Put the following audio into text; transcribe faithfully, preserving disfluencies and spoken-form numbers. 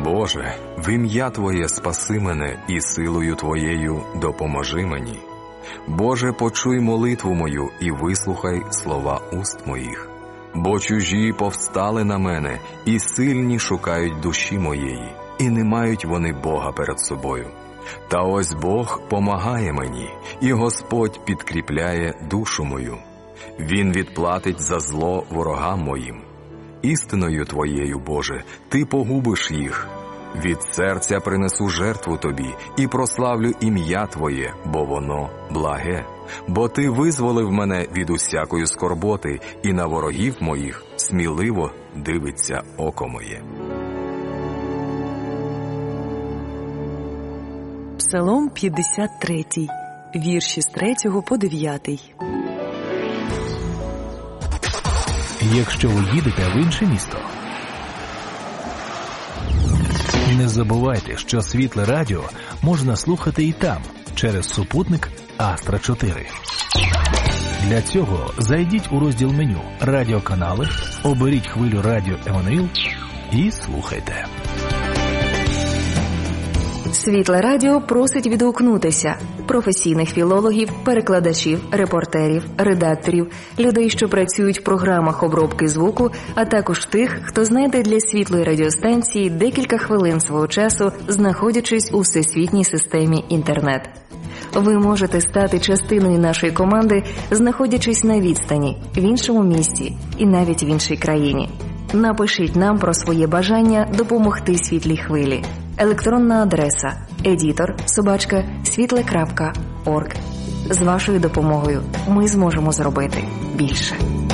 Боже, в ім'я Твоє спаси мене і силою Твоєю допоможи мені. Боже, почуй молитву мою і вислухай слова уст моїх. Бо чужі повстали на мене і сильні шукають душі моєї, і не мають вони Бога перед собою. Та ось Бог помагає мені, і Господь підкріпляє душу мою. Він відплатить за зло ворогам моїм. Істиною Твоєю, Боже, Ти погубиш їх. Від серця принесу жертву Тобі і прославлю ім'я Твоє, бо воно благе. Бо Ти визволив мене від усякої скорботи, і на ворогів моїх сміливо дивиться око моє. Псалом п'ятдесят третій, вірші з третього по дев'ятий. Якщо ви їдете в інше місто, не забувайте, що Світле Радіо можна слухати і там, через супутник Астра чотири. Для цього зайдіть у розділ меню «Радіоканали», оберіть хвилю радіо Еммануїл і слухайте. Світле Радіо просить відгукнутися професійних філологів, перекладачів, репортерів, редакторів, людей, що працюють в програмах обробки звуку, а також тих, хто знайде для Світлої радіостанції декілька хвилин свого часу, знаходячись у всесвітній системі інтернет. Ви можете стати частиною нашої команди, знаходячись на відстані, в іншому місті і навіть в іншій країні. Напишіть нам про своє бажання допомогти Світлій хвилі. Електронна адреса едітор собачка світле крапка орг. З вашою допомогою ми зможемо зробити більше.